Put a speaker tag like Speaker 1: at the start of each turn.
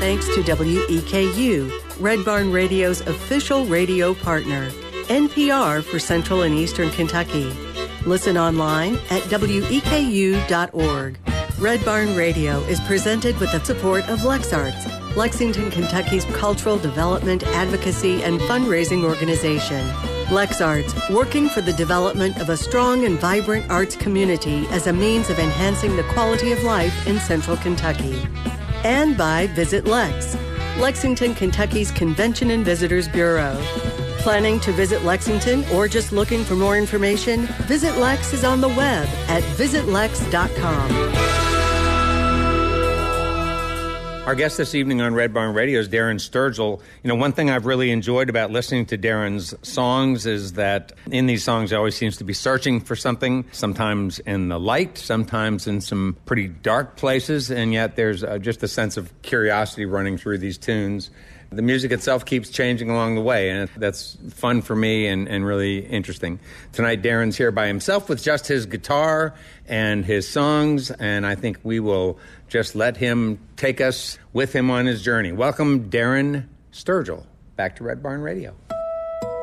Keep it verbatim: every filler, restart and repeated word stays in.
Speaker 1: thanks to W E K U, Red Barn Radio's official radio partner, N P R for Central and Eastern Kentucky. Listen online at W E K U dot org. Red Barn Radio is presented with the support of LexArts, Lexington, Kentucky's cultural development, advocacy, and fundraising organization. LexArts, working for the development of a strong and vibrant arts community as a means of enhancing the quality of life in Central Kentucky. And by Visit Lex, Lexington, Kentucky's Convention and Visitors Bureau. Planning to visit Lexington or just looking for more information? Visit Lex is on the web at visit lex dot com.
Speaker 2: Our guest this evening on Red Barn Radio is Darren Sturgill. You know, one thing I've really enjoyed about listening to Darren's songs is that in these songs he always seems to be searching for something, sometimes in the light, sometimes in some pretty dark places, and yet there's uh, just a sense of curiosity running through these tunes. The music itself keeps changing along the way, and that's fun for me and, and really interesting. Tonight, Darren's here by himself with just his guitar and his songs, and I think we will just let him take us with him on his journey. Welcome, Darren Sturgill, back to Red Barn Radio.